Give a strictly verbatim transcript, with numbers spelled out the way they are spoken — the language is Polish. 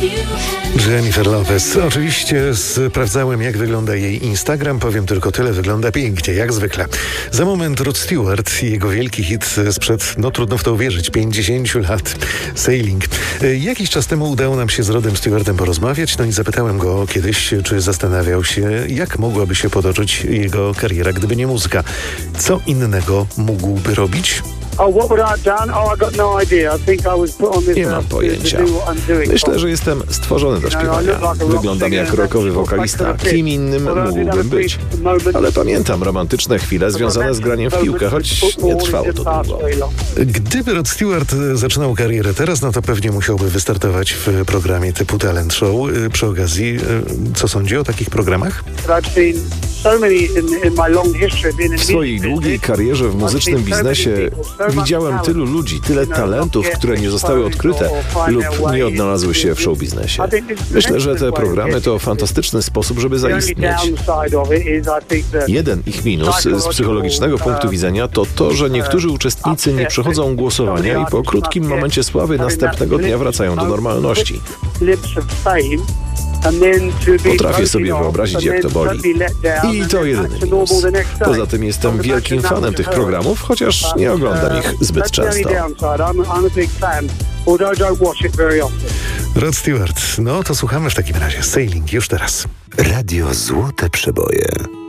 Jennifer Lopez. Oczywiście sprawdzałem, jak wygląda jej Instagram. Powiem tylko tyle, wygląda pięknie, jak zwykle. Za moment Rod Stewart i jego wielki hit sprzed, no trudno w to uwierzyć, pięćdziesięciu lat, Sailing. Jakiś czas temu udało nam się z Rodem Stewartem porozmawiać, no i zapytałem go kiedyś, czy zastanawiał się, jak mogłaby się potoczyć jego kariera, gdyby nie muzyka. Co innego mógłby robić? Nie mam pojęcia. Myślę, że jestem stworzony do śpiewania. Wyglądam jak rockowy wokalista. Kim innym mógłbym być? Ale pamiętam romantyczne chwile związane z graniem w piłkę, choć nie trwało to długo. Gdyby Rod Stewart zaczynał karierę teraz, no to pewnie musiałby wystartować w programie typu Talent Show. Przy okazji, co sądzi o takich programach? W swojej długiej karierze w muzycznym biznesie widziałem tylu ludzi, tyle talentów, które nie zostały odkryte lub nie odnalazły się w showbiznesie. Myślę, że te programy to fantastyczny sposób, żeby zaistnieć. Jeden ich minus z psychologicznego punktu widzenia to to, że niektórzy uczestnicy nie przechodzą głosowania i po krótkim momencie sławy następnego dnia wracają do normalności. Potrafię sobie wyobrazić, jak to boli. I to jedyny minus. Poza tym jestem wielkim fanem tych programów, chociaż nie oglądam ich zbyt często. Rod Stewart, no to słuchamy w takim razie. Sailing już teraz. Radio Złote Przeboje.